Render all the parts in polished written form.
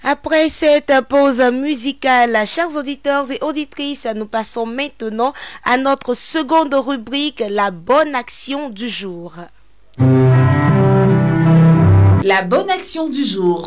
Après cette pause musicale, chers auditeurs et auditrices, nous passons maintenant à notre seconde rubrique, la bonne action du jour. La bonne action du jour.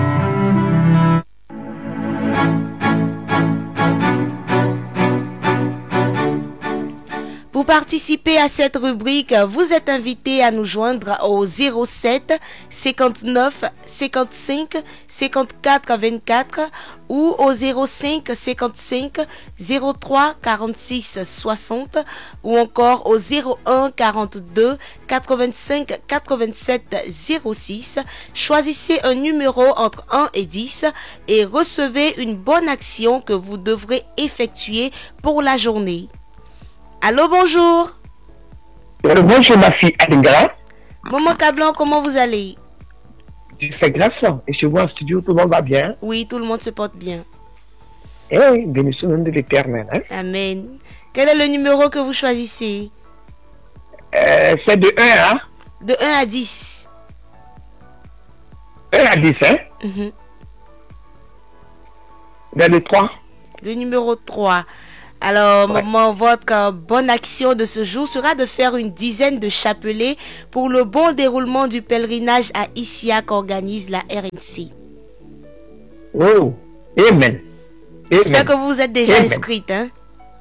Pour participer à cette rubrique, vous êtes invité à nous joindre au 07 59 55 54 24 ou au 05 55 03 46 60 ou encore au 01 42 85 87 06. Choisissez un numéro entre 1 et 10 et recevez une bonne action que vous devrez effectuer pour la journée. Allô, bonjour. Bonjour ma fille Adingra. Maman Cablan, comment vous allez? Je fais grâce et chez vous en studio, tout le monde va bien? Oui, tout le monde se porte bien. Eh oui, bénédiction de l'Éternel. Hein? Amen. Quel est le numéro que vous choisissez? C'est de 1 à? De 1 à 10. 1 à 10, hein? Vers le 3. Le numéro 3. Alors, maman, votre bonne action de ce jour sera de faire une dizaine de chapelets pour le bon déroulement du pèlerinage à Issia qu'organise la RNC. Oh, amen. J'espère que vous êtes déjà inscrite, hein?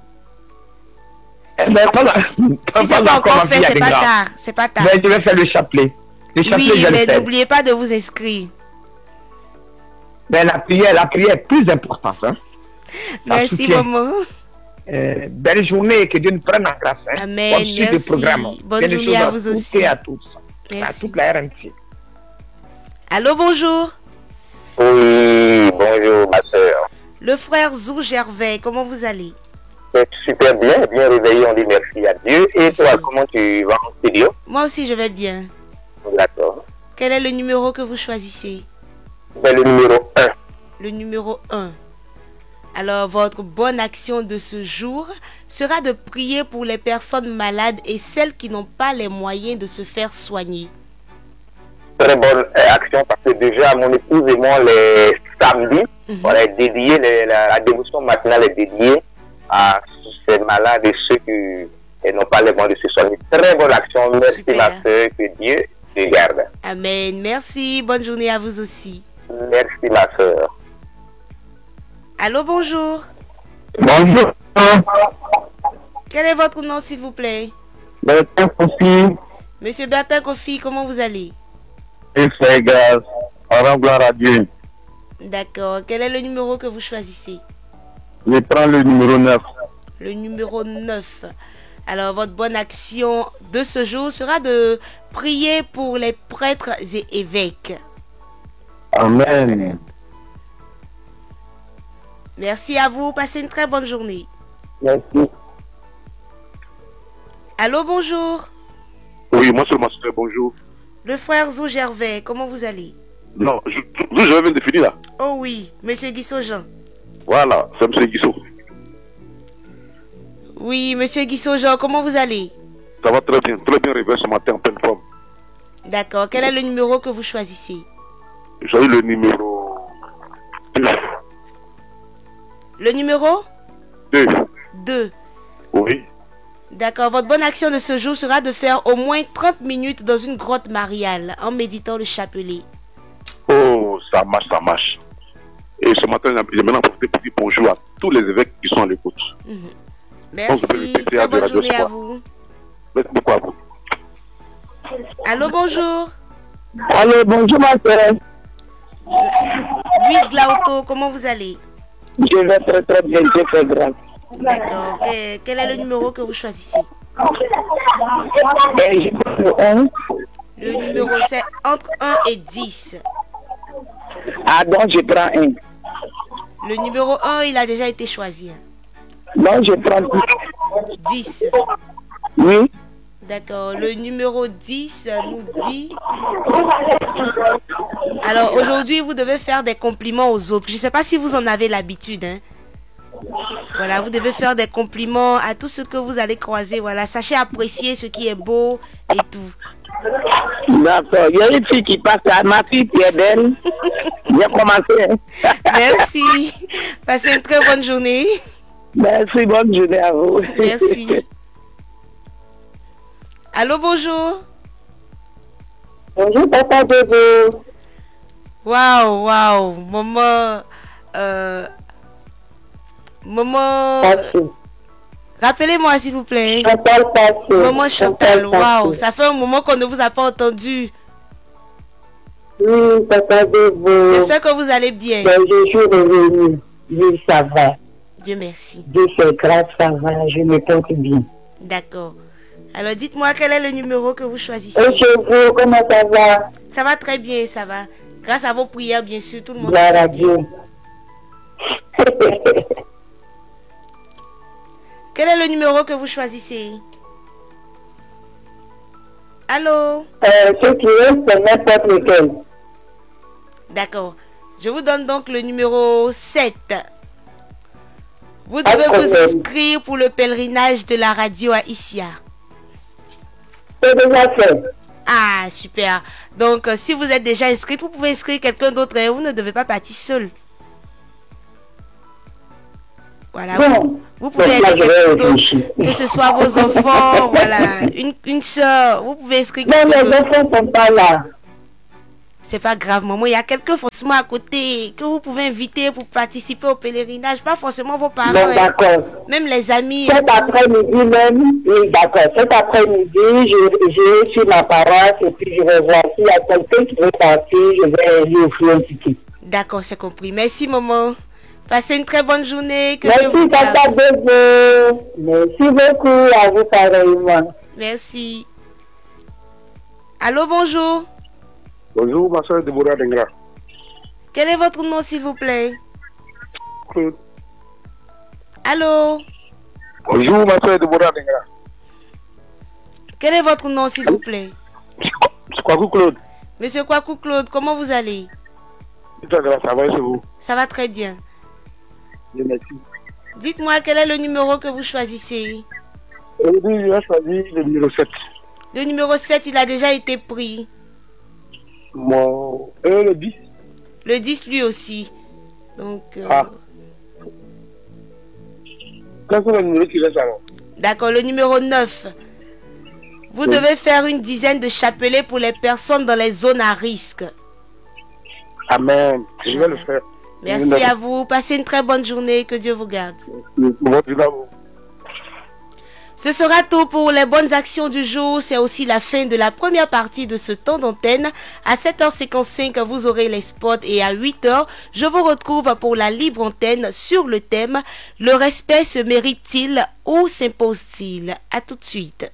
Si c'est pas encore fait, c'est pas tard. C'est pas tard. Mais je vais faire le chapelet. Oui, mais n'oubliez pas de vous inscrire. Mais la prière est plus importante, hein? Merci, maman. Belle journée, que Dieu nous prenne en grâce. Hein. Amen, merci. Bonne journée à vous aussi. Et à tous. Merci. À toute la RNC. Allô, bonjour. Oui, bonjour ma soeur. Le frère Zou Gervais, comment vous allez? Super bien, bien réveillé, on dit merci à Dieu. Et toi, comment tu vas en studio? Moi aussi, je vais bien. D'accord. Quel est le numéro que vous choisissez? C'est le numéro 1. Le numéro 1. Alors, votre bonne action de ce jour sera de prier pour les personnes malades et celles qui n'ont pas les moyens de se faire soigner. Très bonne action parce que déjà, mon épouse et moi, les samedis, on est dédié, la dévotion matinale est dédiée à ces malades et ceux qui n'ont pas les moyens de se soigner. Très bonne action. Merci, super. Ma soeur, que Dieu te garde. Amen. Merci. Bonne journée à vous aussi. Merci, ma soeur. Allô, bonjour. Bonjour. Quel est votre nom, s'il vous plaît? Bertin Kofi. Monsieur Bertin Kofi, comment vous allez? Je fais grâce. Rends gloire à Dieu. D'accord. Quel est le numéro que vous choisissez? Je prends le numéro 9. Le numéro 9. Alors, votre bonne action de ce jour sera de prier pour les prêtres et évêques. Amen. Merci à vous. Passez une très bonne journée. Merci. Allô, bonjour. Oui, moi c'est ma soeur, bonjour. Le frère Zou Gervais, comment vous allez? Non, je viens de finir là. Oh oui, monsieur Guissot Jean. Voilà, c'est monsieur Guissot. Oui, monsieur Guissot Jean, comment vous allez? Ça va très bien réveillé ce matin en pleine forme. D'accord, quel est le numéro que vous choisissez? J'ai eu le numéro 2. Le numéro 2. 2. Oui. D'accord. Votre bonne action de ce jour sera de faire au moins 30 minutes dans une grotte mariale en méditant le chapelet. Oh, ça marche. Et ce matin, j'ai maintenant apporté petit bonjour à tous les évêques qui sont à l'écoute. Merci. Très bonne journée à vous. Merci beaucoup à vous. Allô, bonjour. Allô, bonjour ma soeur. Louise Glauto, comment vous allez? Je vais très bien, je fais grâce. D'accord. Quel est le numéro que vous choisissez? Je prends le 1. Le numéro, c'est entre 1 et 10. Ah, donc je prends 1. Le numéro 1, il a déjà été choisi. Non, je prends 10. Oui. D'accord. Le numéro 10 nous dit... Alors, aujourd'hui, vous devez faire des compliments aux autres. Je ne sais pas si vous en avez l'habitude, hein. Voilà, vous devez faire des compliments à tout ce que vous allez croiser. Voilà, sachez apprécier ce qui est beau et tout. D'accord. Il y a une fille qui passe à ma fille qui est belle. Bien commencé. Hein? Merci. Passez une très bonne journée. Merci, bonne journée à vous. Merci. Allô, bonjour. Bonjour, papa Dodo. Waouh, waouh. Maman. Maman. Rappelez-moi, s'il vous plaît. Maman Chantal, waouh. Ça fait un moment qu'on ne vous a pas entendu. Oui, papa Dodo. J'espère que vous allez bien. Je suis revenu. Oui, ça va. Dieu merci. Dieu fait grâce, ça va. Je me porte bien. D'accord. Alors, dites-moi quel est le numéro que vous choisissez. Et chez vous, comment ça va? Ça va très bien, ça va. Grâce à vos prières, bien sûr, tout le monde. Gloire à Dieu. Quel est le numéro que vous choisissez? Allô? Ce qui est, c'est n'importe lequel. D'accord. Je vous donne donc le numéro 7. Vous devez vous inscrire pour le pèlerinage de la radio à Issia. C'est déjà fait. Ah, super. Donc, si vous êtes déjà inscrit, vous pouvez inscrire quelqu'un d'autre et vous ne devez pas partir seul. Voilà. Bon. Vous pouvez aider quelqu'un d'autre, que ce soit vos enfants, voilà, une soeur. Vous pouvez inscrire quelqu'un d'autre. Non, les enfants ne sont pas là. C'est pas grave, maman. Il y a quelqu'un forcément à côté que vous pouvez inviter pour participer au pèlerinage. Pas forcément vos parents. Bon, d'accord. Même les amis. Cet après-midi même, oui, d'accord. Cet après-midi, je suis ma paroisse et puis je vais voir s'il y a quelqu'un qui veut partir, je vais lui offrir un ticket. D'accord, c'est compris. Merci, maman. Passez une très bonne journée. Que Merci, papa bébé. Merci beaucoup à vous pareillement. Merci. Allô, bonjour. Bonjour, ma soeur Deborah Dengra. Quel est votre nom, s'il vous plaît? Claude. Allô? Bonjour, ma soeur Deborah Dengra. Quel est votre nom, s'il vous plaît? C'est quoi, Claude? Monsieur Kwaku Claude, comment vous allez? Ça va chez vous? Ça va très bien. Merci. Dites-moi quel est le numéro que vous choisissez. Aujourd'hui, je vais choisir le numéro 7. Le numéro 7, il a déjà été pris. Le 10. Le 10, lui aussi. Donc. Quel est le numéro qui reste alors? D'accord, le numéro 9. Vous devez faire une dizaine de chapelets pour les personnes dans les zones à risque. Amen. Je vais le faire. Merci à vous. Passez une très bonne journée. Que Dieu vous garde. Ce sera tout pour les bonnes actions du jour. C'est aussi la fin de la première partie de ce temps d'antenne. À 7h55, vous aurez les spots et à 8h, je vous retrouve pour la libre antenne sur le thème « Le respect se mérite-t-il ou s'impose-t-il » À tout de suite.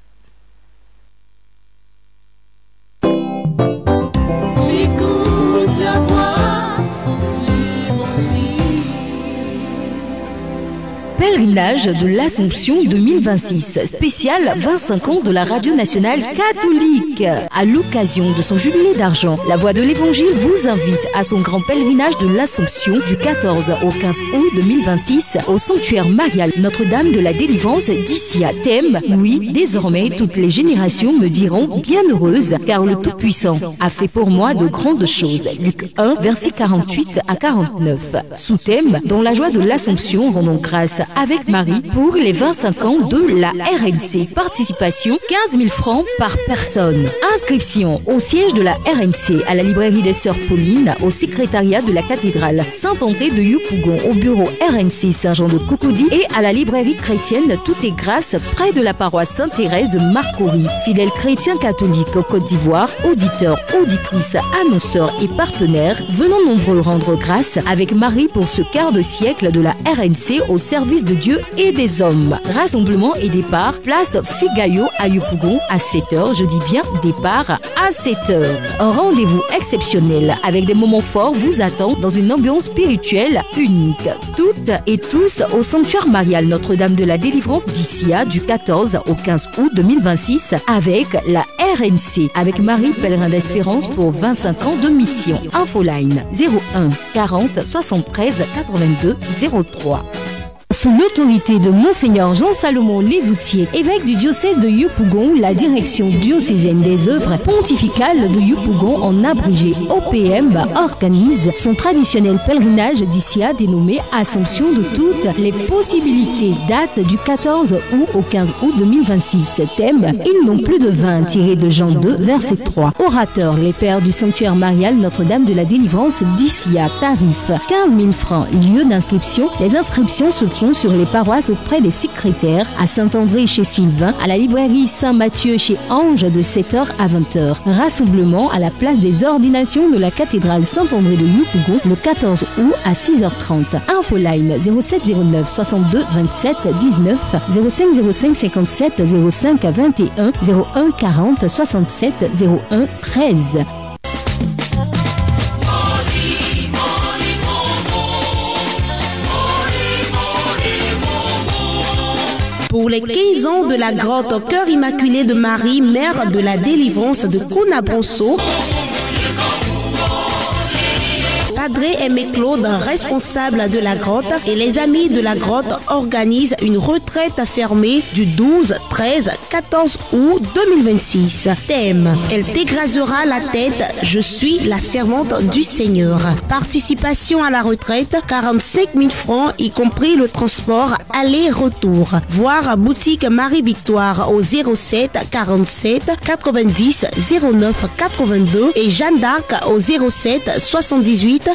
Pèlerinage de l'Assomption 2026, spécial 25 ans de la radio nationale catholique. À l'occasion de son jubilé d'argent, la Voix de l'Évangile vous invite à son grand pèlerinage de l'Assomption du 14 au 15 août 2026 au sanctuaire marial Notre-Dame de la Délivrance d'Issia. Thème, oui, désormais toutes les générations me diront bienheureuse car le Tout-Puissant a fait pour moi de grandes choses. Luc 1, versets 48 à 49. Sous-thème, dans la joie de l'Assomption, rendons grâce avec Marie pour les 25 ans de la RNC. Participation 15 000 francs par personne. Inscription au siège de la RNC, à la librairie des Sœurs Pauline, au secrétariat de la cathédrale Saint-André de Yopougon, au bureau RNC Saint-Jean de Cocody et à la librairie chrétienne Tout est grâce près de la paroisse Sainte-Thérèse de Marcory. Fidèles chrétiens catholiques au Côte d'Ivoire, auditeurs, auditrices, annonceurs et partenaires, venons nombreux rendre grâce avec Marie pour ce quart de siècle de la RNC au service de Dieu et des hommes. Rassemblement et départ, place Figayo à Yopougon à 7h. Je dis bien départ à 7h. Un rendez-vous exceptionnel avec des moments forts vous attend dans une ambiance spirituelle unique. Toutes et tous au sanctuaire marial Notre-Dame de la Délivrance d'Issia du 14 au 15 août 2026 avec la RNC, avec Marie Pèlerin d'Espérance pour 25 ans de mission. Infoline 01 40 73 82 03. Sous l'autorité de Monseigneur Jean-Salomon Lesoutier, évêque du diocèse de Yopougon, la direction diocésaine des œuvres pontificales de Yopougon, en abrégé OPM, organise son traditionnel pèlerinage d'Issia dénommé Assomption de toutes les possibilités. Date du 14 août au 15 août 2026. Thème: Ils n'ont plus de vin, tiré de Jean 2, verset 3. Orateur: les pères du sanctuaire marial Notre-Dame de la Délivrance d'Issia. Tarif: 15 000 francs. Lieu d'inscription: les inscriptions se font sur les paroisses auprès des secrétaires, à Saint-André chez Sylvain, à la librairie Saint-Mathieu chez Ange de 7h à 20h. Rassemblement à la place des ordinations de la cathédrale Saint-André de Yopougon le 14 août à 6h30. Infoline 0709 62 27 19 0505 57 05 21 01 40 67 01 13. Pour les 15 ans de la grotte Cœur Immaculé de Marie, mère de la délivrance de Kounabronso, Padre Aimé Claude, responsable de la grotte, et les amis de la grotte organisent une retraite fermée du 12, 13, 14 août 2026. Thème: Elle t'égrasera la tête, je suis la servante du Seigneur. Participation à la retraite, 45 000 francs, y compris le transport aller-retour. Voir boutique Marie-Victoire au 07 47 90 09 82 et Jeanne d'Arc au 07 78